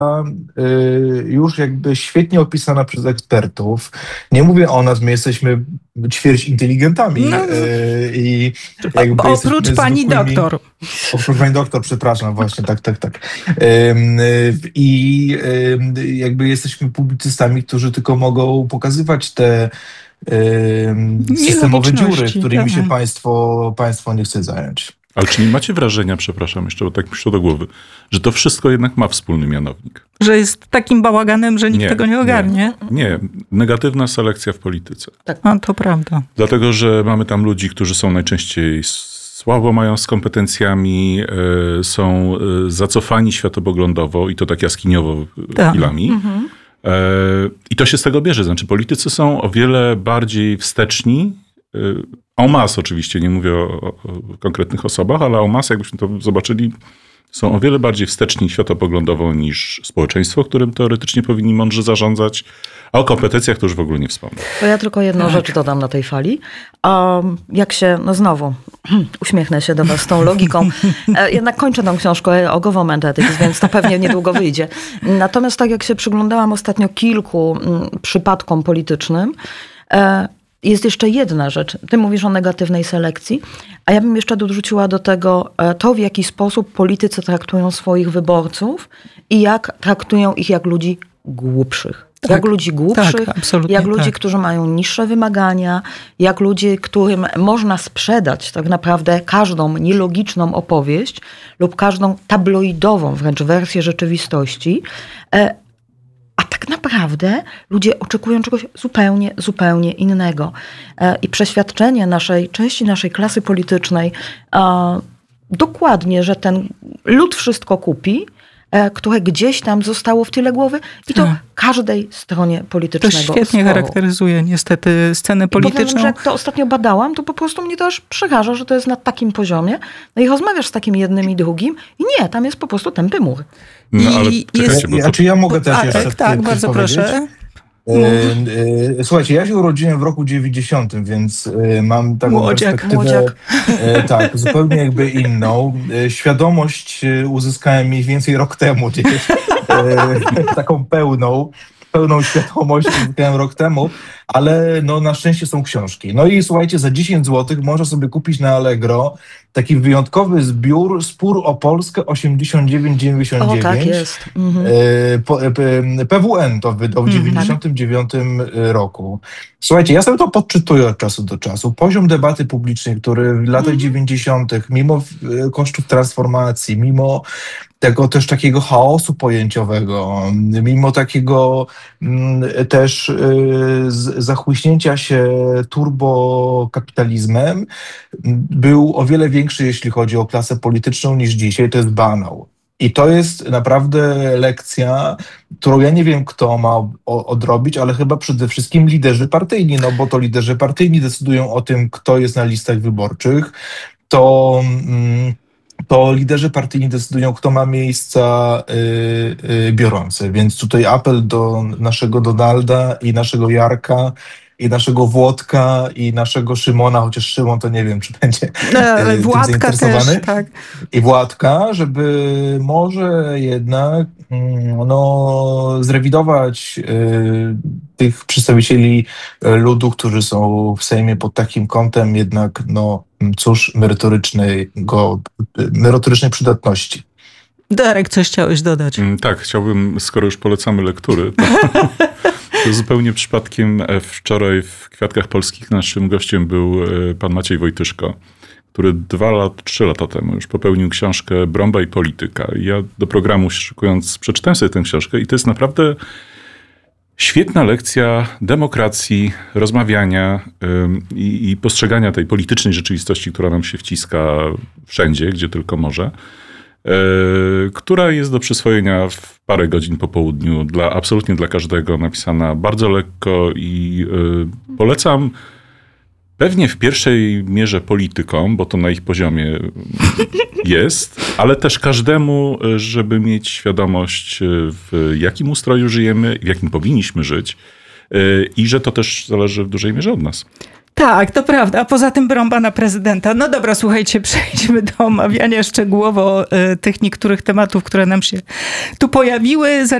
już jakby świetnie opisana przez ekspertów. Nie mówię o nas, my jesteśmy ćwierć inteligentami No. i jakby Oprócz pani doktor. Oprócz pani doktor, przepraszam, właśnie, tak. I jakby jesteśmy publicystami, którzy tylko mogą pokazywać te systemowe dziury, którymi się państwo nie chce zająć. Ale czy nie macie wrażenia, przepraszam jeszcze, bo tak mi przyszło do głowy, że to wszystko jednak ma wspólny mianownik? Że jest takim bałaganem, że nikt tego nie ogarnie? Nie, negatywna selekcja w polityce. Tak. To prawda. Dlatego, że mamy tam ludzi, którzy są najczęściej słabo mają z kompetencjami, są zacofani światopoglądowo i to tak jaskiniowo chwilami. I to się z tego bierze. Znaczy politycy są o wiele bardziej wsteczni, en masse oczywiście, nie mówię o konkretnych osobach, ale en masse, jakbyśmy to zobaczyli, są o wiele bardziej wsteczni światopoglądowo niż społeczeństwo, którym teoretycznie powinni mądrze zarządzać, a o kompetencjach to już w ogóle nie wspomnę. To ja tylko jedną rzecz dodam na tej fali. Jak się, znowu, uśmiechnę się do was z tą logiką. Jednak kończę tą książkę o Government Ethics, więc to pewnie niedługo wyjdzie. Natomiast tak jak się przyglądałam ostatnio kilku przypadkom politycznym, jest jeszcze jedna rzecz. Ty mówisz o negatywnej selekcji, a ja bym jeszcze dorzuciła do tego to, w jaki sposób politycy traktują swoich wyborców i jak traktują ich jak ludzi głupszych. Tak, jak ludzi głupszych, jak ludzi, tak. którzy mają niższe wymagania, jak ludzi, którym można sprzedać tak naprawdę każdą nielogiczną opowieść lub każdą tabloidową wręcz wersję rzeczywistości. A tak naprawdę ludzie oczekują czegoś zupełnie innego. I przeświadczenie części naszej klasy politycznej dokładnie, że ten lud wszystko kupi, które gdzieś tam zostało w tyle głowy i to każdej stronie politycznego. To świetnie charakteryzuje niestety scenę polityczną. Powiem, że jak to ostatnio badałam, to po prostu mnie to aż przeraża, że to jest na takim poziomie. No i rozmawiasz z takim jednym i drugim i nie, tam jest po prostu tępy mur. No ale czekajcie, bo Czy ja mogę też jeszcze tak, bardzo proszę. Słuchajcie, ja się urodziłem w roku 90, więc mam taką perspektywę młodziak. Tak, zupełnie jakby inną. Świadomość uzyskałem mniej więcej rok temu gdzieś. Taką pełną świadomość uzyskałem rok temu, ale na szczęście są książki. No i słuchajcie, za 10 zł można sobie kupić na Allegro taki wyjątkowy zbiór Spór o Polskę 89-99. O, tak jest. PWN to wydał w 99 roku. Słuchajcie, ja sobie to podczytuję od czasu do czasu. Poziom debaty publicznej, który w latach 90., mimo kosztów transformacji, mimo tego też takiego chaosu pojęciowego, mimo takiego też zachłyśnięcia się turbokapitalizmem, był o wiele większy, jeśli chodzi o klasę polityczną niż dzisiaj. To jest banał. I to jest naprawdę lekcja, którą ja nie wiem, kto ma odrobić, ale chyba przede wszystkim liderzy partyjni, bo to liderzy partyjni decydują o tym, kto jest na listach wyborczych. To liderzy partyjni decydują, kto ma miejsca biorące. Więc tutaj apel do naszego Donalda i naszego Jarka, i naszego Włodka, i naszego Szymona, chociaż Szymon to nie wiem, czy będzie Władka tym zainteresowany. też, tak. I Władka, żeby może jednak zrewidować tych przedstawicieli ludu, którzy są w Sejmie pod takim kątem jednak, merytorycznej przydatności. Darek, coś chciałeś dodać? Tak, chciałbym, skoro już polecamy lektury, to zupełnie przypadkiem wczoraj w Kwiatkach Polskich naszym gościem był pan Maciej Wojtyszko, który 3 lata temu już popełnił książkę Brąba i polityka. I ja do programu szykując przeczytałem sobie tę książkę i to jest naprawdę świetna lekcja demokracji, rozmawiania i postrzegania tej politycznej rzeczywistości, która nam się wciska wszędzie, gdzie tylko może, która jest do przyswojenia w parę godzin po południu, absolutnie dla każdego, napisana bardzo lekko i polecam pewnie w pierwszej mierze politykom, bo to na ich poziomie jest, ale też każdemu, żeby mieć świadomość, w jakim ustroju żyjemy, w jakim powinniśmy żyć i że to też zależy w dużej mierze od nas. Tak, to prawda. A poza tym brąba na prezydenta. No dobra, słuchajcie, przejdźmy do omawiania szczegółowo tych niektórych tematów, które nam się tu pojawiły.